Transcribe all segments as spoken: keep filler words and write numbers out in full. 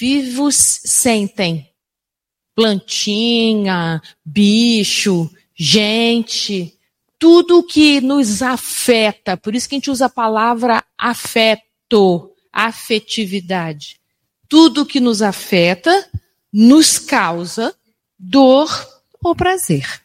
vivos sentem. Plantinha, bicho, gente, tudo que nos afeta. Por isso que a gente usa a palavra afeto, afetividade. Tudo que nos afeta nos causa dor ou prazer.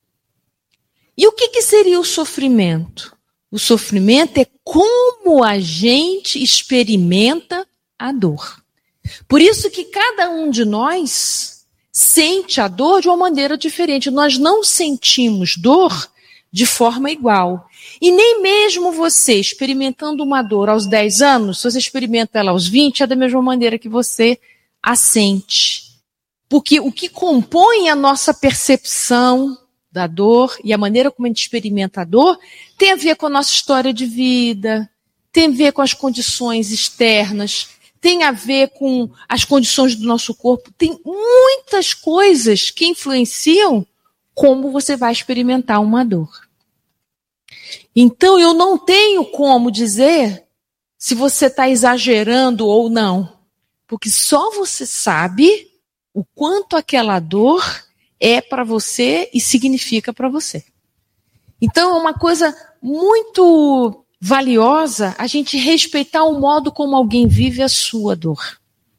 E o que, que seria o sofrimento? O sofrimento é como a gente experimenta a dor. Por isso que cada um de nós sente a dor de uma maneira diferente. Nós não sentimos dor de forma igual. E nem mesmo você, experimentando uma dor aos dez anos, se você experimenta ela aos vinte, é da mesma maneira que você a sente. Porque o que compõe a nossa percepção da dor e a maneira como a gente experimenta a dor tem a ver com a nossa história de vida, tem a ver com as condições externas, tem a ver com as condições do nosso corpo. Tem muitas coisas que influenciam como você vai experimentar uma dor. Então, eu não tenho como dizer se você está exagerando ou não, porque só você sabe o quanto aquela dor é para você e significa para você. Então, é uma coisa muito valiosa a gente respeitar o modo como alguém vive a sua dor.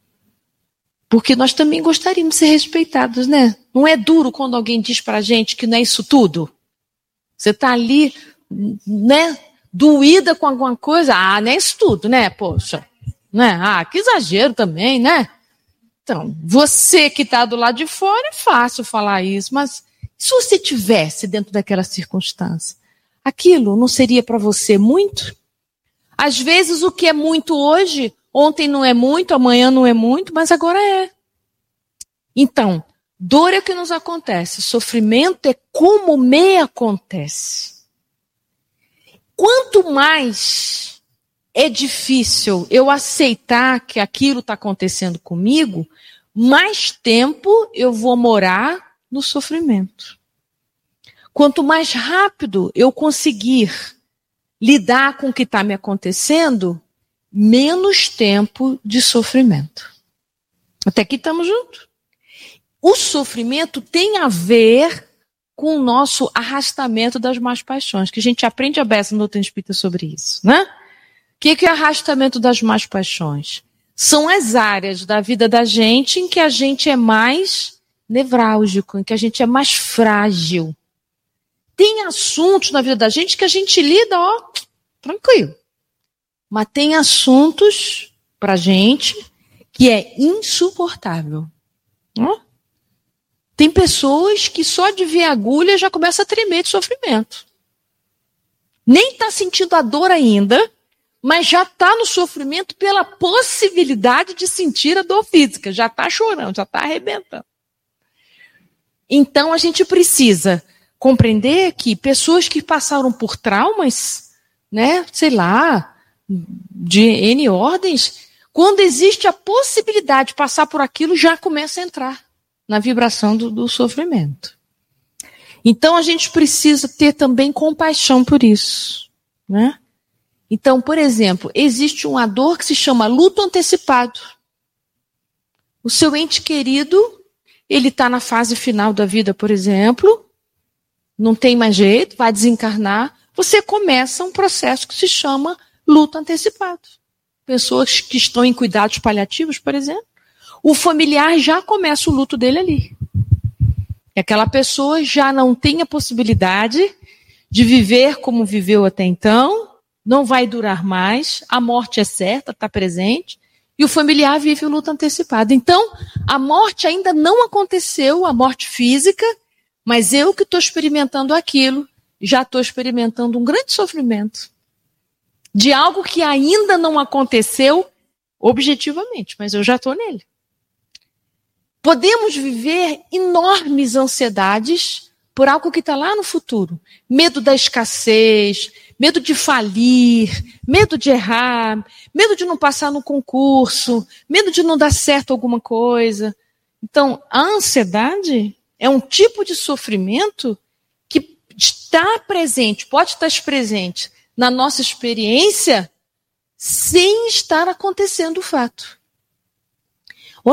Porque nós também gostaríamos de ser respeitados, né? Não é duro quando alguém diz pra gente que não é isso tudo? Você está ali, né, doída com alguma coisa, ah, não é isso tudo, né, poxa, né? Ah, que exagero também, né? Então, você que está do lado de fora, é fácil falar isso, mas se você tivesse dentro daquela circunstância, aquilo não seria para você muito? Às vezes o que é muito hoje, ontem não é muito, amanhã não é muito, mas agora é. Então, dor é o que nos acontece, sofrimento é como me acontece. Quanto mais é difícil eu aceitar que aquilo está acontecendo comigo, mais tempo eu vou morar no sofrimento. Quanto mais rápido eu conseguir lidar com o que está me acontecendo, menos tempo de sofrimento. Até aqui estamos juntos. O sofrimento tem a ver com o nosso arrastamento das más paixões, que a gente aprende a beça no doutrina espírita sobre isso, né? O que, que é arrastamento das más paixões? São as áreas da vida da gente em que a gente é mais nevrálgico, em que a gente é mais frágil. Tem assuntos na vida da gente que a gente lida, ó, tranquilo. Mas tem assuntos pra gente que é insuportável. Ó. Tem pessoas que só de ver agulha já começa a tremer de sofrimento. Nem está sentindo a dor ainda, mas já está no sofrimento pela possibilidade de sentir a dor física. Já está chorando, já está arrebentando. Então a gente precisa compreender que pessoas que passaram por traumas, né, sei lá, de N ordens, quando existe a possibilidade de passar por aquilo, já começa a entrar na vibração do, do sofrimento. Então a gente precisa ter também compaixão por isso, né? Então, por exemplo, existe uma dor que se chama luto antecipado. O seu ente querido, ele está na fase final da vida, por exemplo, não tem mais jeito, vai desencarnar, você começa um processo que se chama luto antecipado. Pessoas que estão em cuidados paliativos, por exemplo, o familiar já começa o luto dele ali. E aquela pessoa já não tem a possibilidade de viver como viveu até então, não vai durar mais, a morte é certa, está presente, e o familiar vive o luto antecipado. Então, a morte ainda não aconteceu, a morte física, mas eu que estou experimentando aquilo, já estou experimentando um grande sofrimento de algo que ainda não aconteceu objetivamente, mas eu já estou nele. Podemos viver enormes ansiedades por algo que está lá no futuro. Medo da escassez, medo de falir, medo de errar, medo de não passar no concurso, medo de não dar certo alguma coisa. Então, a ansiedade é um tipo de sofrimento que está presente, pode estar presente na nossa experiência sem estar acontecendo o fato.